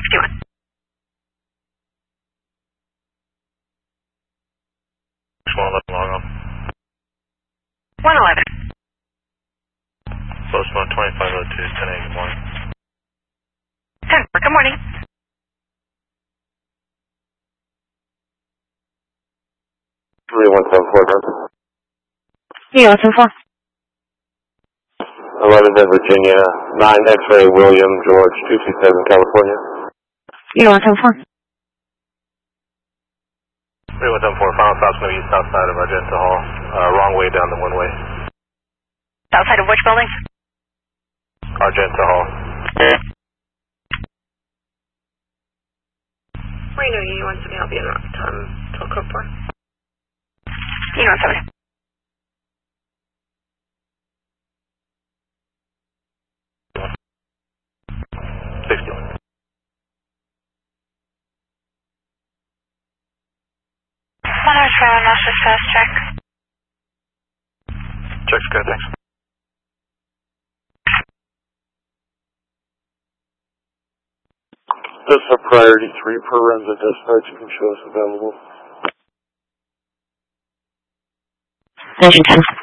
61. 111 log on. 111. Postmark 2502, 10 a.m. Good morning. 10. Good morning. 3174. 3174. 11 Virginia, 9 X-ray William George 227 California. 3174. 3174, final stop's going to be south side of Argenta Hall, wrong way down the one-way. South side of which building? Argenta Hall. Reno, U170, I'll be in till code 4. U170. Master fast check. Check's good, thanks. This is a priority 3 per Renza dispatch. You can show us available. Station 10.